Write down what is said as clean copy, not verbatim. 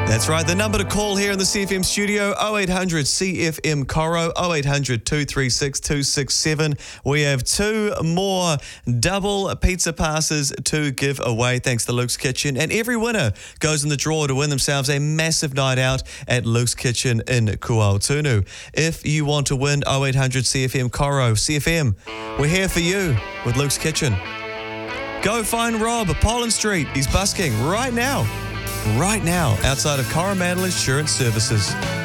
That's right. The number to call here in the CFM studio, 0800 CFM Coro, 0800 236 267. We have two more double pizza passes to give away thanks to Luke's Kitchen. And every winner goes in the draw to win themselves a massive night out at Luke's Kitchen in Kuaotunu. If you want to win 0800 CFM Coro, CFM, we're here for you with Luke's Kitchen. Go find Rob at Pollen Street. He's busking right now outside of Coromandel Insurance Services.